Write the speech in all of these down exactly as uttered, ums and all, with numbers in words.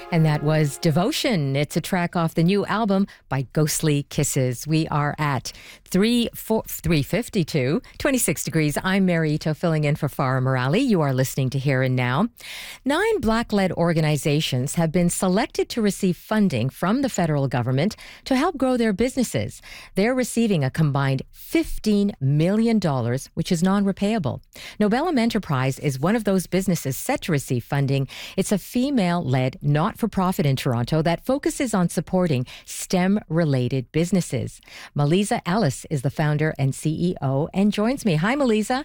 And that was Devotion. It's a track off the new album by Ghostly Kisses. We are at three fifty-two, twenty-six degrees. I'm Mary Ito, filling in for Farah Morali. You are listening to Here and Now. Nine Black-led organizations have been selected to receive funding from the federal government to help grow their businesses. They're receiving a combined fifteen million dollars, which is non-repayable. Nobellum Enterprise is one of those businesses set to receive funding. It's a female-led, not-for-profit in Toronto that focuses on supporting STEM-related businesses. Melisa Ellis is the founder and C E O and joins me. Hi, Melisa.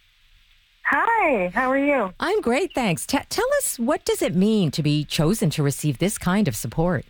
Hi, how are you? I'm great, thanks. T- tell us, what does it mean to be chosen to receive this kind of support?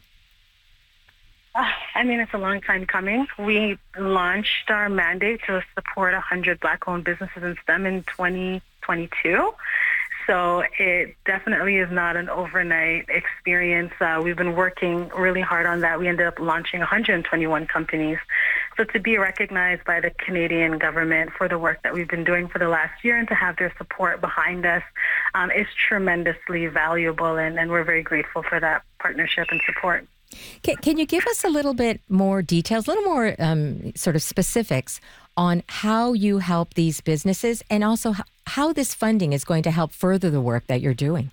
Uh, I mean, it's a long time coming. We launched our mandate to support one hundred Black-owned businesses in STEM in twenty twenty-two. So it definitely is not an overnight experience. Uh, we've been working really hard on that. We ended up launching one hundred twenty-one companies. So to be recognized by the Canadian government for the work that we've been doing for the last year and to have their support behind us um, is tremendously valuable, and, and we're very grateful for that partnership and support. Can, can you give us a little bit more details, a little more um, sort of specifics on how you help these businesses, and also how, how this funding is going to help further the work that you're doing?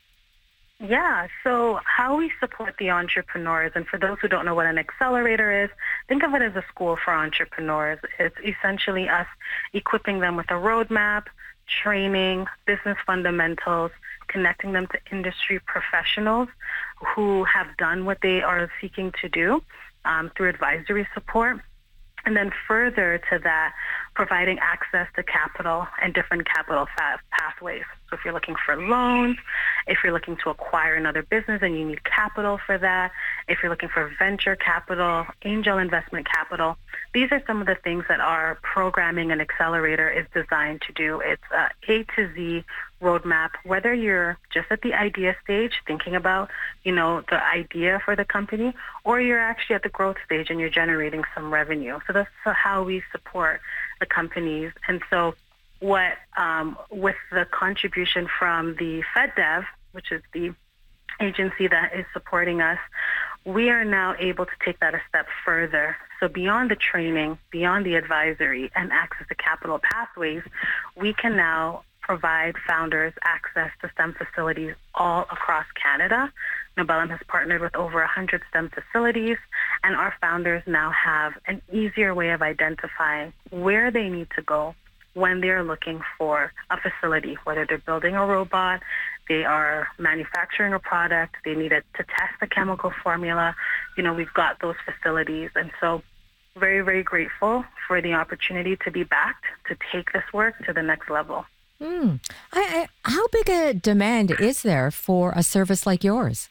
Yeah, so how we support the entrepreneurs, and for those who don't know what an accelerator is, think of it as a school for entrepreneurs. It's essentially us equipping them with a roadmap, training, business fundamentals, connecting them to industry professionals who have done what they are seeking to do um, through advisory support. And then further to that, providing access to capital and different capital fa- pathways. So if you're looking for loans, if you're looking to acquire another business and you need capital for that, if you're looking for venture capital, angel investment capital, these are some of the things that our programming and accelerator is designed to do. It's a A to Z roadmap, whether you're just at the idea stage thinking about, you know, the idea for the company, or you're actually at the growth stage and you're generating some revenue. So that's how we support the companies. And so what, um, with the contribution from the FedDev, which is the agency that is supporting us, we are now able to take that a step further. So beyond the training, beyond the advisory and access to capital pathways, we can now provide founders access to STEM facilities all across Canada. Nobellum has partnered with over one hundred STEM facilities, and our founders now have an easier way of identifying where they need to go when they're looking for a facility, whether they're building a robot, they are manufacturing a product, they need it to test a chemical formula. You know, we've got those facilities. And so very, very grateful for the opportunity to be backed to take this work to the next level. Mm. I, I, how big a demand is there for a service like yours?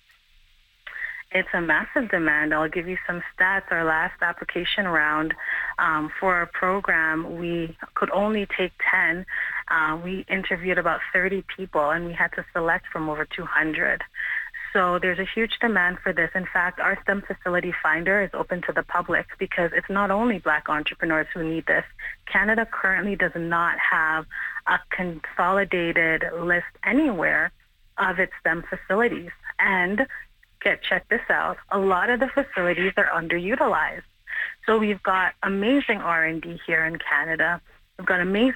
It's a massive demand. I'll give you some stats. Our last application round um, for our program, we could only take ten. Uh, we interviewed about thirty people, and we had to select from over two hundred. So there's a huge demand for this. In fact, our STEM Facility Finder is open to the public because it's not only Black entrepreneurs who need this. Canada currently does not have a consolidated list anywhere of its STEM facilities. And get check this out, a lot of the facilities are underutilized. So we've got amazing R and D here in Canada. We've got amazing